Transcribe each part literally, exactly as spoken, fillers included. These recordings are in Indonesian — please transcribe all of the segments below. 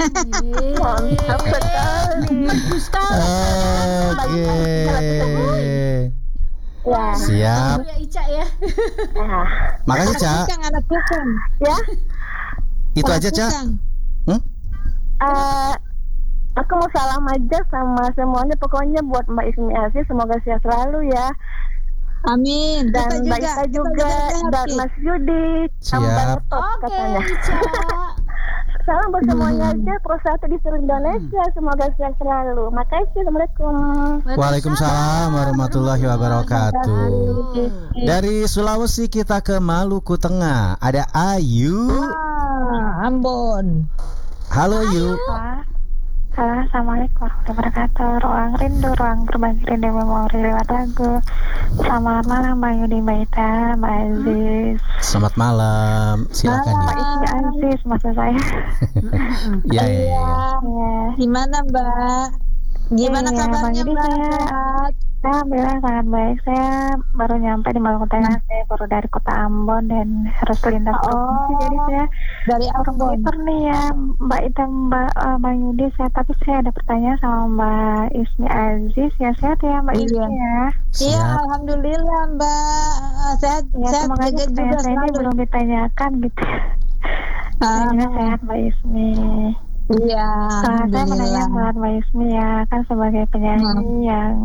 Mantap sekali. Bagus sekali. Oke. Ya. Siap. Ya Ica ya. Nah, Makasih, Ca. Kukang, anak kukang. ya. Itu Anak aja, Ca. kukang. Hmm? Eh, aku mau salam aja sama semuanya. Pokoknya buat Mbak Ismi Asih, semoga sehat selalu ya. Amin. Dan Kita Mbak juga, Ita kita juga, sehat, dan Ki. Mas Yudi. Siap. Tambah ngetop Oke, katanya. Ica. Salam buat semuanya aja. Pro satu di seluruh Indonesia. Semoga sehat selalu. Makasih. Assalamualaikum. Waalaikumsalam warahmatullahi wabarakatuh. Dari Sulawesi kita ke Maluku Tengah. Ada Ayu. Ah, Ambon. Halo Ayu. Halo, Assalamualaikum warahmatullahi wabarakatuh. Ruang rindu, ruang berbagi rindu memori lewat lagu. Selamat malam Mbak Yudi, Mbak Ita, Mbak Aziz. Selamat malam. Silakan Mbak ya. Ismi Aziz, maksud saya. Ya, ya, ya. Ya. Gimana Mbak? Gimana Iya, kabarnya Bang Yudi, Mbak? saya- Sehat? Alhamdulillah sangat baik. Saya baru nyampe di Maluku Tengah. Saya baru dari kota Ambon dan harus lintas provinsi. Jadi saya Dari Ambon. komputer nih ya Mbak Ita, Mbak uh, Mbak Yudi. Saya tapi saya ada pertanyaan sama Mbak Ismi Aziz. Ya sehat ya Mbak Iya. Ismi ya. Iya, Siap. alhamdulillah Mbak. Sehat, Ya sehat semoga aja juga juga pertanyaan saya ini selalu. belum ditanyakan gitu. Ah, Semoga sehat Mbak Ismi. Iya, Uh, saya menanya alhamdulillah. buat Mbak Ismi ya, kan sebagai penyanyi yang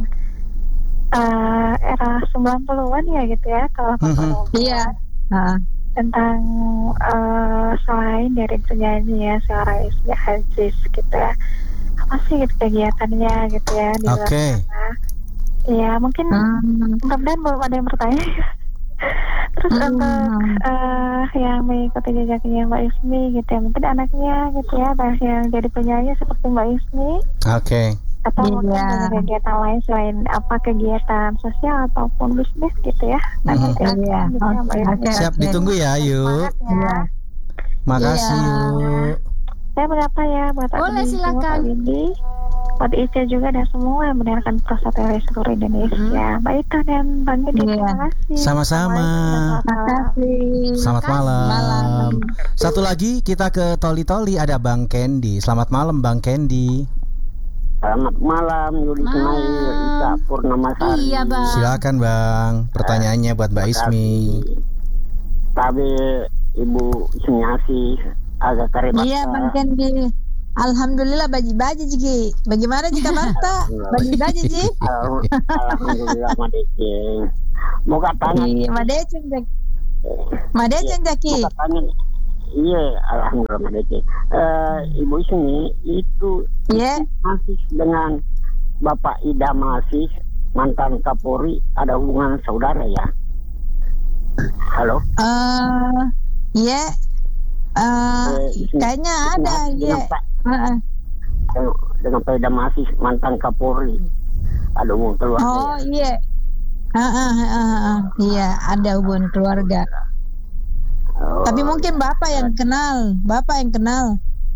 uh, era sembilan puluhan ya gitu ya, kalau Mhm. Iya. Ah, tentang uh, selain dari penyanyi ya seorang Ismi Aziz gitu ya, apa sih gitu kegiatannya gitu ya di luar Oke. sana. Ya mungkin hmm, mudah-mudahan belum ada yang bertanya. Terus Hmm. untuk uh, yang mengikuti jejaknya Mbak Ismi gitu ya, mungkin anaknya gitu ya, ada yang jadi penyanyi seperti Mbak Ismi, Oke. atau mungkin Iya. ada kegiatan lain selain apa kegiatan sosial ataupun bisnis gitu ya. Nah, Mhm. nanti akan Iya. gitu ya, Mbak Ismi. Oke. Siap, ditunggu ya Ayu. Semangat ya. Iya. Makasih Iya. Yuk. Saya menyapa ya buat Boleh, admin semua, silakan. Pak Windy, buat Ica juga dan semua yang mendengarkan proses dari seluruh Indonesia. Mbak Ita dan Bang Yudi, Iya. terima kasih. Sama-sama. Assalamualaikum. Makasih. Selamat malam. Malam. Satu lagi kita ke Toli Toli, ada Bang Candy. Selamat malam Bang Candy. Selamat malam Yudi Malam. Ismail, Ika Purnamasari. Iya, Bang. Silakan Bang. Pertanyaannya buat Mbak Ismi. Tapi Ibu Ismi Asih agak kare Iya, Bang Kendi. Alhamdulillah baji-baji Ji. Bagaimana jika Bata? Baji-baji Ji. Alhamdulillah Madeke. Mau katanya Iya, Madeceng Jak. Madeceng Jaki. Mau katanya iya, alhamdulillah Madeke. Eh, Ibu Ismi itu Iya. masih dengan Bapak Idam Asih mantan Kapolri ada hubungan saudara ya? Halo? Eh, iya. Eh, kayaknya ada, iya. Dengan Pak Heeh. dengan Pak Idam Asih mantan Kapolri ada hubungan keluarga Oh, ya? iya. Heeh, heeh, heeh. Iya, ada hubungan keluarga. Oh, Tapi mungkin Bapak yang kenal, Bapak yang kenal.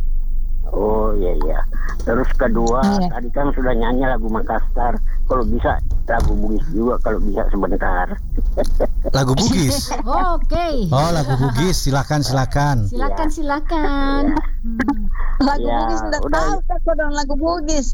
oh iya iya. Terus kedua Iya. tadi kan sudah nyanyi lagu Makassar. Kalau bisa lagu Bugis juga kalau bisa sebentar. Lagu Bugis. Oke. Oh, lagu Bugis. Silakan, silakan. Silakan, silakan. Hmm. Lagu Ya, Bugis enggak udah. tahu tak dong lagu Bugis.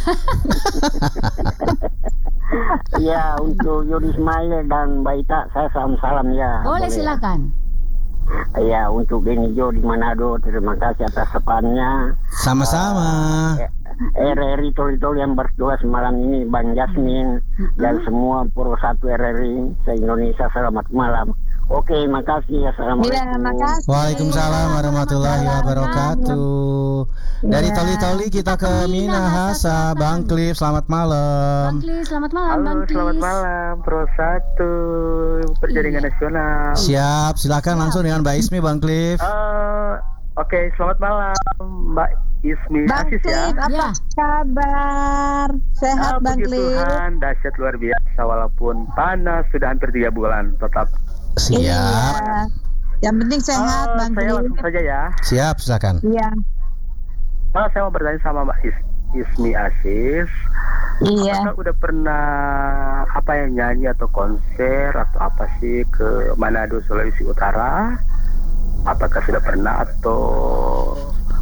Iya, untuk Yudi Ismail dan Mbak Ita saya salam-salam ya. Boleh, silakan. Iya, untuk Beni Jo di Manado terima kasih atas sepannya. Sama-sama. R R I Tol-Tol yang bertugas malam ini, Bang Jasmine dan semua Pro satu R R I se-Indonesia, selamat malam. Oke, makasih. Assalamualaikum. Iya, makasih. Waalaikumsalam warahmatullahi wabarakatuh. Dari Ya. Toli Toli kita ke Minahasa, Bang Cliff. Selamat Bang malam. Klis, selamat malam, Bang Halo, Klis. selamat malam Pro satu Perjaringan Iya. Nasional. Siap, silakan langsung dengan Mbak Ismi, Bang Cliff. Eh, Oke, selamat malam Mbak Ismi Bang Asis Cliff, ya. apa Ya. kabar? Sehat Ah, Bang puji Cliff? Tuhan, dahsyat luar biasa walaupun panas sudah hampir tiga bulan tetap. Siap, Iya. Yang penting sehat Eh, Bang saya langsung Cliff. saja ya. siap, silakan. Iya. Nah, saya mau bertanya sama Mbak Is- Ismi Asis. Iya. Apakah udah pernah apa ya nyanyi atau konser atau apa sih ke Manado, Sulawesi Utara? Apakah sudah pernah atau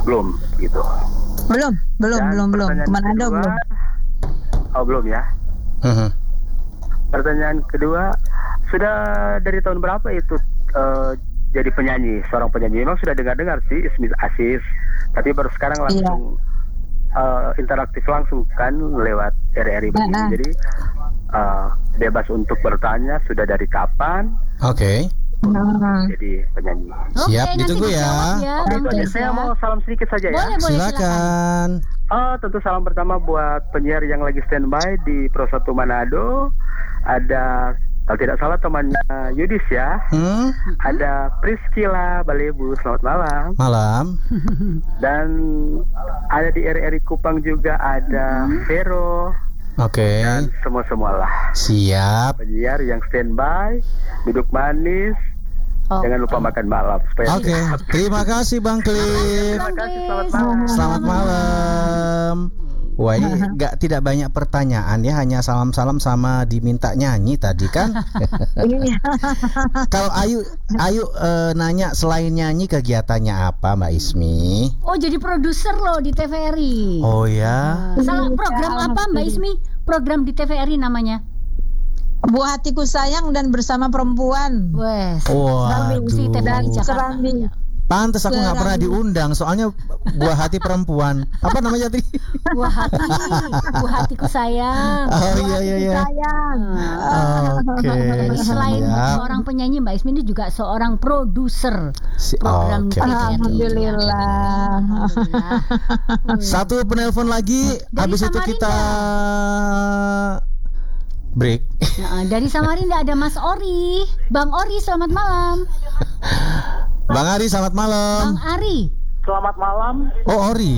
belum gitu. Belum, belum, Dan belum, belum. pertanyaan Kemana ada kedua- belum? Oh belum ya. Mhm. Pertanyaan kedua, sudah dari tahun berapa itu eh, jadi penyanyi, seorang penyanyi? Memang sudah dengar-dengar sih Ismi Aziz, tapi baru sekarang langsung eh, interaktif langsung kan lewat R R I begini. Nah, nah. Jadi eh, bebas untuk bertanya sudah dari kapan Oke. Hmm. jadi penyanyi. Oke, Siap, nanti ditunggu ya. dijawab ya. Oke, Bang itu aja. Des Saya ya. mau salam sedikit saja ya. Boleh, boleh, silakan. Silakan. Oh, tentu salam pertama buat penyiar yang lagi standby di Pro satu Manado. Ada, kalau tidak salah temannya Yudis ya. Hmm, Ada Priscila Balebu, selamat malam. malam. Dan ada di R R I Kupang juga ada Vero Oke. dan semua-semualah Siap. penyiar yang standby, duduk manis, Oh. jangan lupa makan malam supaya Oke. Terima kasih Bang Cliff. Terima kasih, selamat malam. Selamat malam. Wah, ini nggak tidak banyak pertanyaan ya, hanya salam-salam sama diminta nyanyi tadi kan. Iya. Kalau Ayu Ayu eh, nanya selain nyanyi kegiatannya apa Mbak Ismi? Oh, jadi produser loh di T V R I. Oh ya. Salah program apa Mbak Ismi? Program di T V R I namanya. Buah hatiku sayang dan bersama perempuan. Wes. Waduh. Si T V R I Jakarta. Serambi. Pantes aku nggak pernah diundang, soalnya buah hati perempuan. Apa namanya tadi? Buah hati, buah hatiku sayang. Oh iya iya iya. Sayang. Oke. Jadi selain siap. seorang penyanyi, Mbak Ismi ini juga seorang produser Si- program oke. T V R I. Alhamdulillah. Alhamdulillah. Satu penelpon lagi, Dari habis itu Samarinda. kita break. Nah, dari Samarinda ada Mas Ori. Bang Ori, selamat malam. Bang Ari, selamat malam. Bang Ari. Selamat malam, Oh, Ori.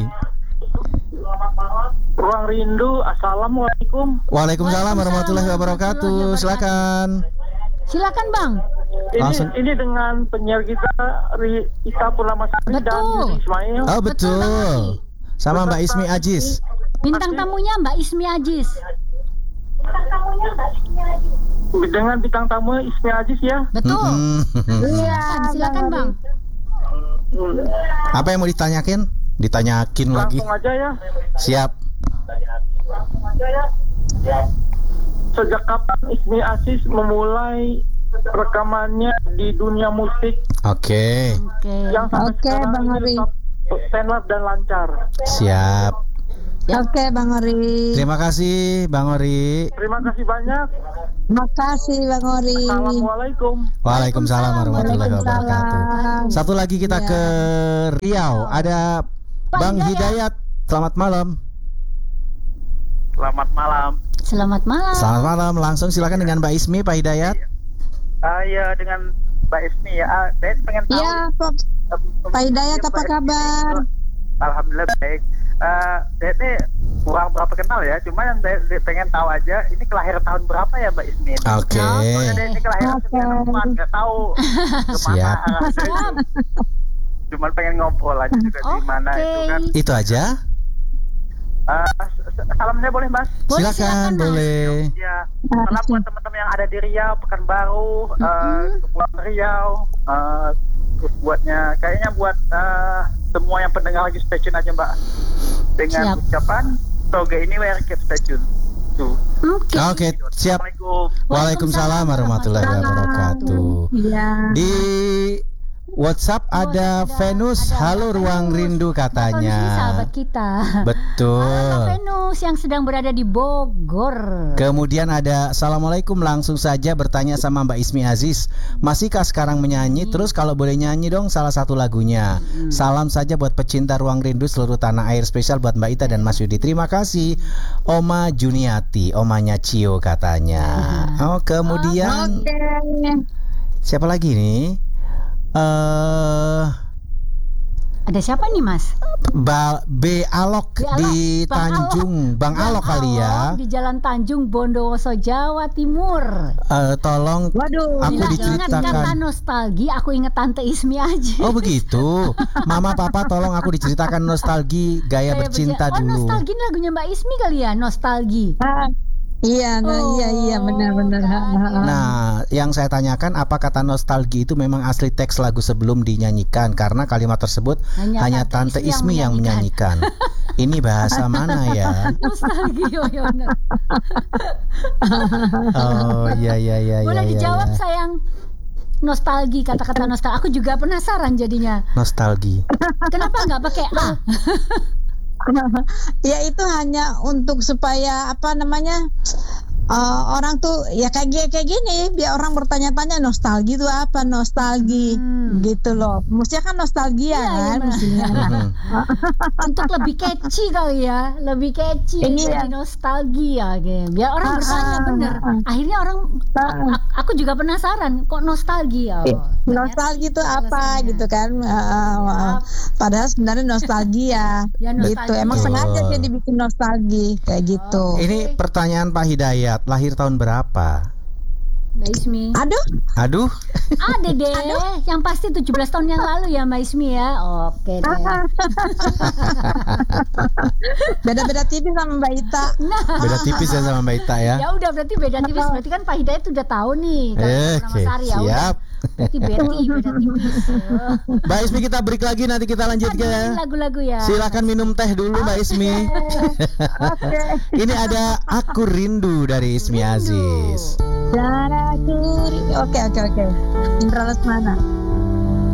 Ruang Rindu. Assalamualaikum. Waalaikumsalam warahmatullahi wabarakatuh. Silakan. Silakan Bang. Ini Langsung. ini dengan penyiar kita Ri- Ita Purnamasari dan Betul. Yudi Ismail. Oh, Betul, Bang betul. Sama Mbak Ismi Ajis. Bintang tamunya Mbak Ismi Ajis. Dengan bintang tamu Ismi Aziz ya. Betul. Mm-mm. Silakan, silakan Bang. Hmm, Apa yang mau ditanyakin? Ditanyakin lagi. Langsung aja ya. Siap. Sejak kapan Ismi Aziz memulai rekamannya di dunia musik Oke. Oke. yang sampai Oke, sekarang Bang ini Ari. tetap stand up dan lancar? Siap. Ya. Oke, Bang Ori. Terima kasih Bang Ori. Terima kasih banyak. Makasih Bang Ori. Assalamualaikum. Waalaikumsalam warahmatullahi wabarakatuh. Waalaikumsalam. Satu lagi kita Ya. ke Riau. Ada Pak Bang Hidayat. Hidayat. Selamat malam. Selamat malam. Selamat malam. Selamat malam. Langsung silakan dengan Mbak Ismi, Pak Hidayat. Ah ya, dengan Mbak Ismi ya. Ah, saya pengen tahu. Iya, Pak. em, Pak Hidayat, ya, apa Mbak Ismi. kabar? Alhamdulillah baik. Eh, saya ini kurang berapa kenal ya, cuma yang saya saya pengen tahu aja, ini kelahiran tahun berapa ya Mbak Ismi? Oke. Soalnya dia ini kelahiran Oke. sembilan puluh empat, nggak tahu kemana Siap. arahnya. Cuman pengen ngobrol aja juga di mana Oke. itu kan. Itu aja. Eh, s- s- salamnya boleh Mas? Boleh, Silakan, silakan, Mas. boleh. Ya, salam buat teman-teman yang ada di Riau, Pekanbaru, eh, Kepulauan Riau, eh, terus buatnya, kayaknya buat eh, semua yang pendengar lagi stay tune aja Mbak, dengan Siap. ucapan Toge ini where keep stay tune. Tuh. Oke. Oke, siap. Assalamualaikum. Waalaikumsalam warahmatullahi wabarakatuh. Iya. Di WhatsApp ada ada- Venus. ada- Halo ada Ruang Venus. Rindu Mbak Venus ini katanya. sahabat kita. Halo Mbak Betul. Venus yang sedang berada di Bogor. Kemudian ada Assalamualaikum, langsung saja bertanya sama Mbak Ismi Aziz, masihkah sekarang menyanyi? Terus kalau boleh nyanyi dong salah satu lagunya. Salam saja buat pecinta Ruang Rindu seluruh tanah air, spesial buat Mbak Ita dan Mas Yudi. Terima kasih. Oma Juniati, omanya Cio katanya. Oh, kemudian Oke. siapa lagi nih? Eh Ada siapa nih Mas? Ba- B Alok B. Alok, di Bang Tanjung, Bang Alok kali ya. Di Jalan Tanjung Bondowoso, Jawa Timur. Eh, tolong Waduh. aku Bila ingat kata diceritakan. nostalgi, aku ingat Tante Ismi aja. Oh begitu. Mama papa tolong aku diceritakan nostalgi gaya Kayak bercinta berja- Oh, dulu. nostalgi ini lagunya Mbak Ismi kali ya, nostalgi. Ah, Iya, nah, Oh, iya, iya, benar-benar. kan. Nah, yang saya tanyakan apa kata nostalgia itu memang asli teks lagu sebelum dinyanyikan karena kalimat tersebut hanya, Hanya Tante Tante Ismi Ismi yang yang menyanyikan. Ini bahasa mana ya? Nostalgia, ya benar. Oh, iya iya iya iya. Boleh iya, dijawab iya. sayang. Nostalgia, kata-kata nostalgia. Aku juga penasaran jadinya. Nostalgia. Kenapa nggak pakai A? Ya itu hanya untuk supaya apa namanya uh, orang tuh ya kayak gi- kayak gini biar orang bertanya-tanya nostalgia itu apa nostalgia Hmm. gitu loh. Mestinya kan nostalgia Iya, iya, kan benar. mestinya. Mhm. Untuk lebih catchy kali ya, lebih catchy, Iya. jadi nostalgia gitu. Biar orang Ah, bertanya ah, bener. ah. Akhirnya orang, Ah. a- aku juga penasaran kok nostalgia. Oh, ternyata Nostalgia itu apa alasannya. gitu kan. Uh, uh, padahal sebenarnya nostalgia Ya, gitu. nostalgia. Emang Betul. sengaja sih dibikin nostalgia kayak gitu. Ini pertanyaan Pak Hidayat, lahir tahun berapa? Mbak Ismi. Aduh, Aduh, Ada deh, yang pasti tujuh belas tahun yang lalu ya Mbak Ismi ya. Oke deh. beda-beda tipis sama Mbak Ita. Nah, beda tipis ya sama Mbak Ita ya. ya udah berarti beda tipis. Berarti kan Pak Hidayat udah tahu nih. Kalau Eh, nama Oke, Sari ya udah. siap. Berarti Betty beda tipis. Oh. Mbak Ismi kita break lagi nanti kita lanjut Aduh, ini ke. lagu-lagu ya. Silakan minum teh dulu Mbak Ismi. Oke. Ini ada Aku Rindu dari Ismi Aziz. Cara curi. Oke oke oke. Indra Lesmana.